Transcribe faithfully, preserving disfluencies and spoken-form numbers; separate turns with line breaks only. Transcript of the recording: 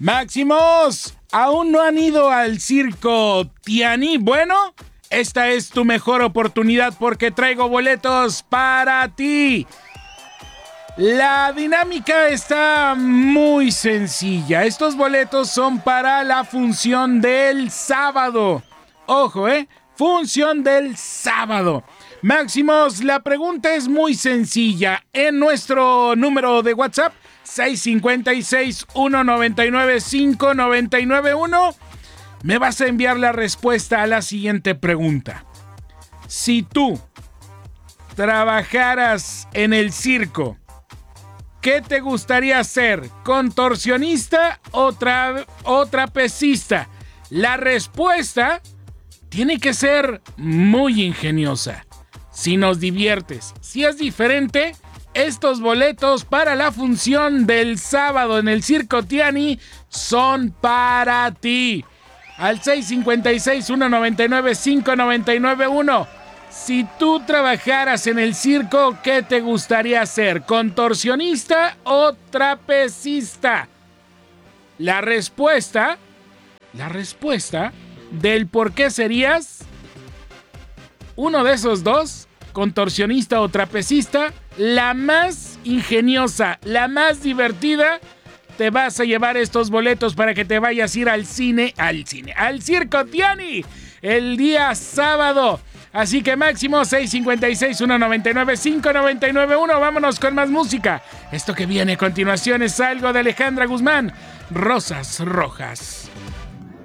Máximos, ¿aún no han ido al circo Tiani? Bueno, esta es tu mejor oportunidad porque traigo boletos para ti. La dinámica está muy sencilla. Estos boletos son para la función del sábado. Ojo, ¿eh? Función del sábado. Máximos, la pregunta es muy sencilla. En nuestro número de WhatsApp, seis cinco seis, uno nueve nueve, cinco nueve nueve uno, me vas a enviar la respuesta a la siguiente pregunta. Si tú trabajaras en el circo, ¿qué te gustaría ser? ¿Contorsionista o, tra- o trapecista? La respuesta tiene que ser muy ingeniosa. Si nos diviertes, si es diferente, estos boletos para la función del sábado en el Circo Tiani son para ti. Al seis cinco seis, uno nueve nueve, cinco nueve nueve uno. Si tú trabajaras en el circo, ¿qué te gustaría ser? ¿Contorsionista o trapecista? La respuesta, la respuesta del por qué serías uno de esos dos, contorsionista o trapecista, la más ingeniosa, la más divertida, te vas a llevar estos boletos para que te vayas a ir al cine, al cine, al Circo Tiani el día sábado. Así que máximo seis cinco seis, uno nueve nueve, cinco nueve nueve uno. Vámonos con más música. Esto que viene a continuación es algo de Alejandra Guzmán, Rosas Rojas.